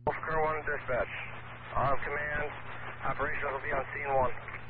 Crew 1 dispatch. On command. Operations will be on scene 1.